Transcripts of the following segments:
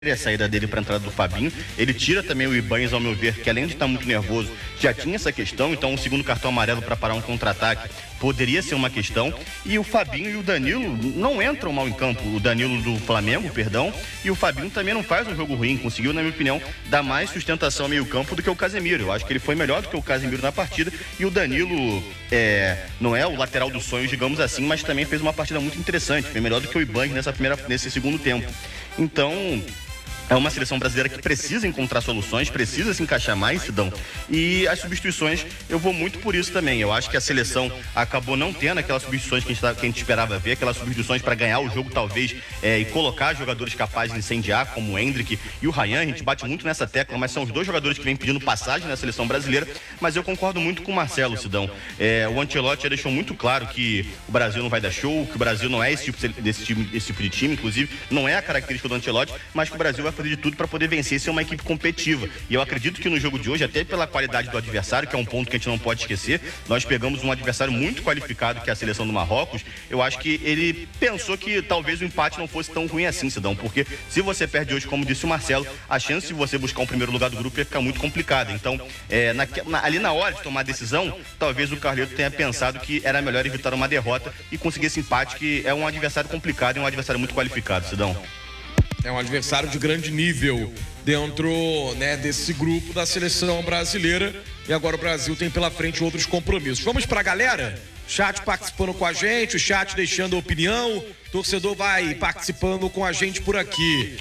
a saída dele para a entrada do Fabinho. Ele tira também o Ibanez, ao meu ver, que além de estar muito nervoso, já tinha essa questão. Então, um segundo cartão amarelo para parar um contra-ataque poderia ser uma questão. E o Fabinho e o Danilo não entram mal em campo. O Danilo do Flamengo, perdão, e o Fabinho também não faz um jogo ruim. Conseguiu, na minha opinião, dar mais sustentação ao meio-campo do que o Casemiro. Eu acho que ele foi melhor do que o Casemiro na partida. E o Danilo não é o lateral dos sonhos, digamos assim, mas também fez uma partida muito interessante. Foi melhor do que o Ibanez nesse segundo tempo. Então, é uma seleção brasileira que precisa encontrar soluções, precisa se encaixar mais, Sidão. E as substituições, eu vou muito por isso também. Eu acho que a seleção acabou não tendo aquelas substituições que a gente esperava ver, aquelas substituições para ganhar o jogo, talvez, e colocar jogadores capazes de incendiar, como o Endrick e o Ryan. A gente bate muito nessa tecla, mas são os dois jogadores que vêm pedindo passagem na seleção brasileira. Mas eu concordo muito com o Marcelo, Sidão. O Ancelotti já deixou muito claro que o Brasil não vai dar show, que o Brasil não é esse tipo de time, inclusive, não é a característica do Ancelotti, mas que o Brasil vai fazer de tudo para poder vencer e ser uma equipe competitiva. E eu acredito que no jogo de hoje, até pela qualidade do adversário, que é um ponto que a gente não pode esquecer, nós pegamos um adversário muito qualificado, que é a seleção do Marrocos. Eu acho que ele pensou que talvez o empate não fosse tão ruim assim, Sidão, porque se você perde hoje, como disse o Marcelo, a chance de você buscar um primeiro lugar do grupo ia ficar muito complicada. Então, ali na hora de tomar a decisão, talvez o Carleto tenha pensado que era melhor evitar uma derrota e conseguir esse empate, que é um adversário complicado e um adversário muito qualificado, Sidão. É um adversário de grande nível dentro, desse grupo da seleção brasileira. E agora o Brasil tem pela frente outros compromissos. Vamos pra galera? Chat participando com a gente, o chat deixando a opinião. Torcedor vai participando com a gente por aqui.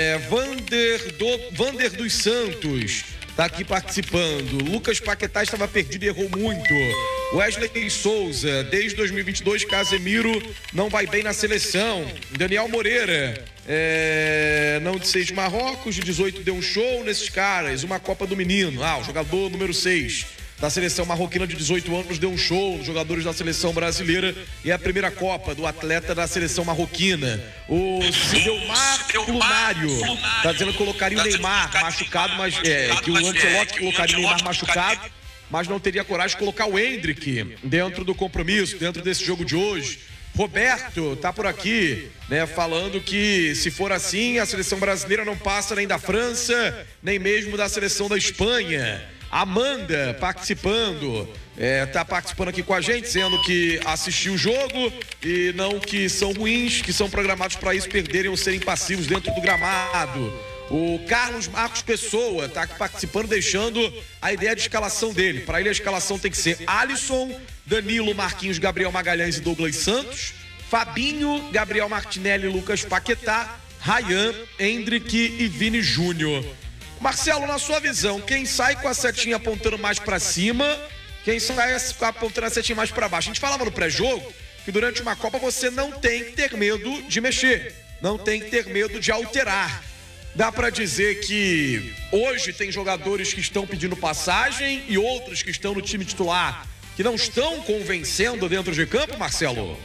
Vander dos Santos tá aqui participando. Lucas Paquetá estava perdido e errou muito. Wesley Souza, desde 2022, Casemiro não vai bem na seleção. Daniel Moreira, não de 6 de Marrocos, de 18 deu um show nesses caras. Uma Copa do Menino. O jogador número 6 da seleção marroquina de 18 anos deu um show nos jogadores da seleção brasileira. E é a primeira Copa do atleta da seleção marroquina. O Sidelmar Plumário tá dizendo que colocaria o Neymar machucado, mas que o Ancelotti colocaria o Neymar machucado, mas não teria coragem de colocar o Endrick dentro do compromisso, dentro desse jogo de hoje. Roberto tá por aqui, falando que se for assim, a seleção brasileira não passa nem da França, nem mesmo da seleção da Espanha. Amanda participando, tá participando aqui com a gente, dizendo que assistiu o jogo e não que são ruins, que são programados para isso perderem ou serem passivos dentro do gramado. O Carlos Marcos Pessoa tá aqui participando, deixando a ideia de escalação dele. Para ele a escalação tem que ser Alisson, Danilo, Marquinhos, Gabriel Magalhães e Douglas Santos, Fabinho, Gabriel Martinelli, Lucas Paquetá, Ryan, Endrick e Vini Júnior. Marcelo, na sua visão, quem sai com a setinha apontando mais para cima, quem sai apontando a setinha mais para baixo? A gente falava no pré-jogo que durante uma Copa você não tem que ter medo de mexer, não tem que ter medo de alterar. Dá para dizer que hoje tem jogadores que estão pedindo passagem e outros que estão no time titular que não estão convencendo dentro de campo, Marcelo?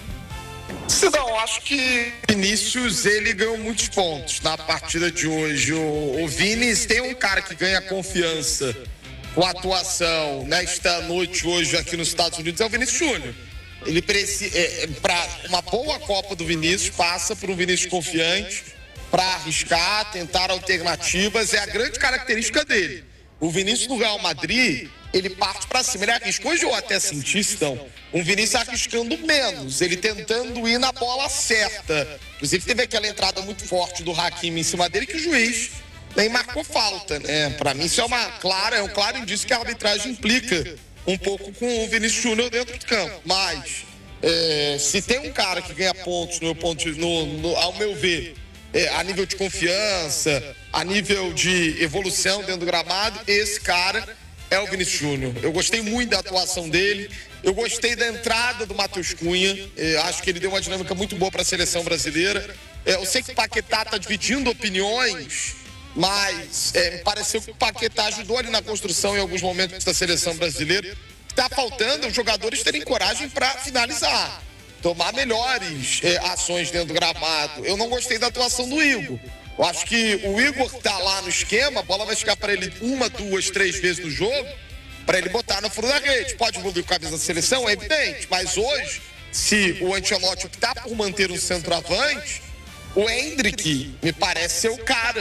Sidão, acho que o Vinícius, ele ganhou muitos pontos na partida de hoje. O Vini, tem um cara que ganha confiança com a atuação nesta noite hoje aqui nos Estados Unidos, é o Vinícius Júnior. Ele precisa, para uma boa Copa do Vinícius, passa por um Vinícius confiante, para arriscar, tentar alternativas, é a grande característica dele. O Vinícius no Real Madrid, ele parte para cima, ele arrisca. Hoje eu até senti, então, um Vinícius arriscando menos, ele tentando ir na bola certa. Inclusive teve aquela entrada muito forte do Hakimi em cima dele que o juiz nem marcou falta, Para mim isso é um claro indício que a arbitragem implica um pouco com o Vinícius Júnior dentro do campo. Mas se tem um cara que ganha pontos, ao meu ver, a nível de confiança, a nível de evolução dentro do gramado, esse cara é o Vinícius Júnior. Eu gostei muito da atuação dele, eu gostei da entrada do Matheus Cunha, acho que ele deu uma dinâmica muito boa para a seleção brasileira. Eu sei que o Paquetá está dividindo opiniões, mas me pareceu que o Paquetá ajudou ali na construção em alguns momentos da seleção brasileira. Está faltando os jogadores terem coragem para finalizar, tomar melhores ações dentro do gramado. Eu não gostei da atuação do Igor. Eu acho que o Igor tá lá no esquema, a bola vai ficar para ele 1, 2, 3 vezes no jogo, para ele botar no fundo da rede. Pode evoluir com a camisa da seleção, é evidente, mas hoje, se o Ancelotti optar por manter um centroavante, O Endrick me parece ser o cara